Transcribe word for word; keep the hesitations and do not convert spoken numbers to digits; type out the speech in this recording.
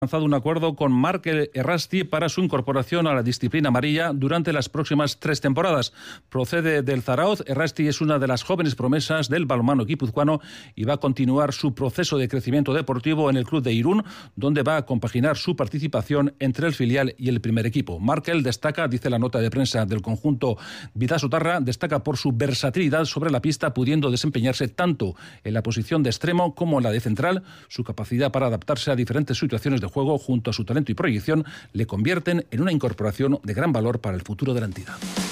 alcanzado un acuerdo con Marc Errasti para su incorporación a la disciplina amarilla durante las próximas tres temporadas. Procede del Zarauz. Errasti es una de las jóvenes promesas del balonmano guipuzcoano y va a continuar su proceso de crecimiento deportivo en el club de Irún, donde va a compaginar su participación entre el filial y el primer equipo. Markel destaca, dice la nota de prensa del conjunto bidasotarra, destaca por su versatilidad sobre la pista, pudiendo desempeñarse tanto en la posición de extremo como en la de central. Su capacidad para adaptarse a diferentes situaciones de juego, junto a su talento y proyección, le convierten en una incorporación de gran valor para el futuro de la entidad.